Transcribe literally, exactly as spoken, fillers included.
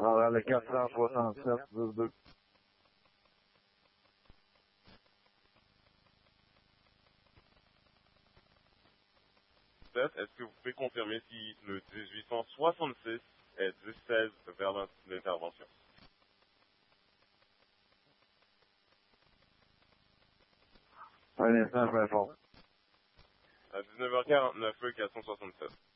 Alors, le quatre cent soixante-sept, dix deux. Est-ce que vous pouvez confirmer si le dix-huit cent soixante-six est dix seize vers l'intervention? Un instant, je m'informe. À dix-neuf heures quarante-neuf, feu quatre cent soixante-sept.